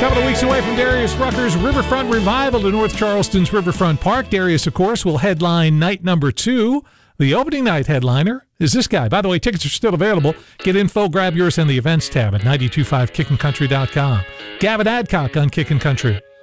couple of weeks away from Darius Rucker's Riverfront Revival to North Charleston's Riverfront Park. Darius, of course, will headline night number 2. The opening night headliner is this guy. By the way, tickets are still available. Get info, grab yours in the events tab at 925kickincountry.com. Gavin Adcock on Kickin' Country.